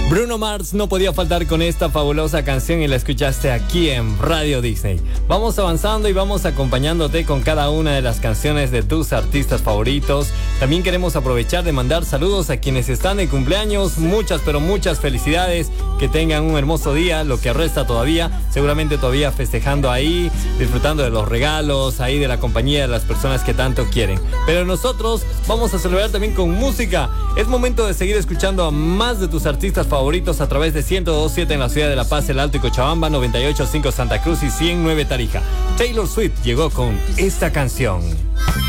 Bruno Mars no podía faltar con esta fabulosa canción y la escuchaste aquí en Radio Disney. Vamos avanzando y vamos acompañándote con cada una de las canciones de tus artistas favoritos. También queremos aprovechar de mandar saludos a quienes están de cumpleaños. Muchas, pero muchas felicidades. Que tengan un hermoso día, lo que resta todavía. Seguramente todavía festejando ahí, disfrutando de los regalos, ahí de la compañía de las personas que tanto quieren. Pero nosotros vamos a celebrar también con música. Es momento de seguir escuchando a más de tus artistas favoritos a través de 102.7 en la ciudad de La Paz, El Alto y Cochabamba, 98.5 Santa Cruz y 109 Tarija. Taylor Swift llegó con esta canción.